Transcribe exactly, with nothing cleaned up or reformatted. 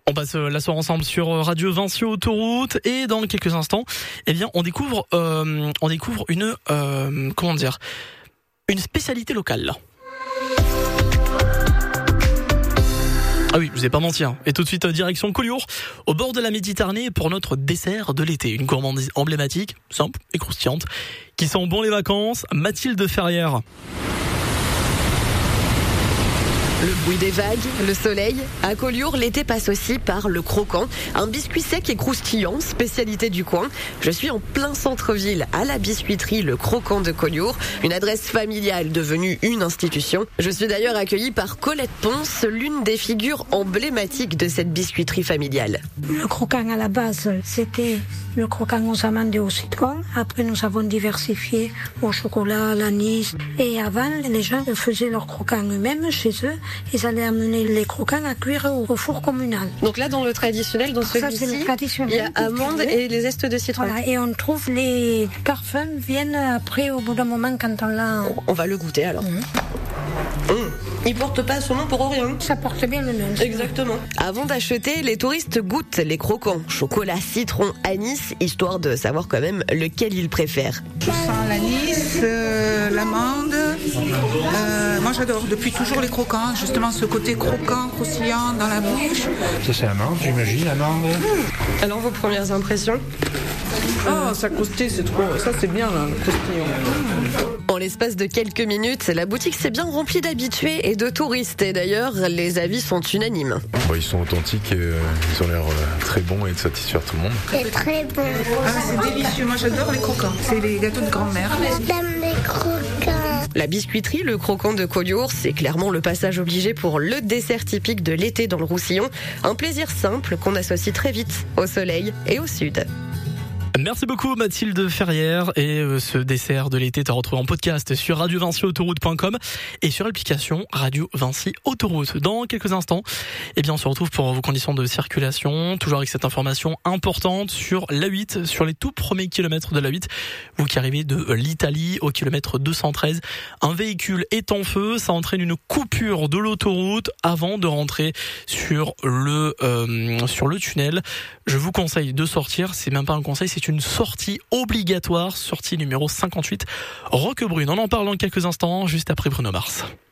On passe la soirée ensemble sur Radio Vinci Autoroute et dans quelques instants, eh bien, on découvre, euh, on découvre une, euh, comment dire, une spécialité locale. Ah oui, je vous ai pas menti, hein. Et tout de suite, direction Collioure, au bord de la Méditerranée, pour notre dessert de l'été. Une gourmandise emblématique, simple et croustillante, qui sent bon les vacances. Mathilde Ferrière. Le bruit des vagues, le soleil. À Collioure, l'été passe aussi par le croquant, un biscuit sec et croustillant, spécialité du coin. Je suis en plein centre-ville, à la biscuiterie Le Croquant de Collioure, une adresse familiale devenue une institution. Je suis d'ailleurs accueillie par Colette Ponce, l'une des figures emblématiques de cette biscuiterie familiale. Le croquant à la base, c'était le croquant aux amandes et au citron. Après, nous avons diversifié au chocolat, à l'anis. Et avant, les gens faisaient leurs croquants eux-mêmes chez eux. Ils allaient amener les croquants à cuire au four communal. Donc là, dans le traditionnel, dans celui-ci, il y a amandes et les zestes de citron. Voilà, et on trouve les parfums viennent après, au bout d'un moment, quand on l'a... On va le goûter alors. Mmh. Mmh. Il porte pas son nom pour rien. Ça porte bien le nom. Exactement. Avant d'acheter, les touristes goûtent les croquants, chocolat, citron, anis, histoire de savoir quand même lequel ils préfèrent. Je sens l'anis, euh, l'amande. Euh, moi j'adore depuis toujours les croquants, justement ce côté croquant, croustillant dans la bouche. Ça c'est amande, j'imagine, amande. Mmh. Alors vos premières impressions? Oh, ça croustille, c'est trop. Ça c'est bien là, le croustillant. En l'espace de quelques minutes, la boutique s'est bien remplie d'habitués et de touristes. Et d'ailleurs, les avis sont unanimes. Bon, ils sont authentiques, euh, ils ont l'air euh, très bons et de satisfaire tout le monde. C'est très bon. Ah, c'est délicieux, moi j'adore les croquants. C'est les gâteaux de grand-mère. J'aime les croquants. La biscuiterie Le Croquant de Collioure, c'est clairement le passage obligé pour le dessert typique de l'été dans le Roussillon. Un plaisir simple qu'on associe très vite au soleil et au sud. Merci beaucoup Mathilde Ferrière et euh, ce dessert de l'été t'as retrouvé en podcast sur radio vinci autoroute point com et sur l'application Radio Vinci Autoroute. Dans quelques instants, eh bien on se retrouve pour vos conditions de circulation, toujours avec cette information importante sur l'A huit, sur les tout premiers kilomètres de l'A huit. Vous qui arrivez de l'Italie au kilomètre deux cent treize, un véhicule est en feu, ça entraîne une coupure de l'autoroute avant de rentrer sur le euh, sur le tunnel. Je vous conseille de sortir, c'est même pas un conseil, c'est une sortie obligatoire, sortie numéro cinquante-huit, Roquebrune. On en parle dans quelques instants, juste après Bruno Mars.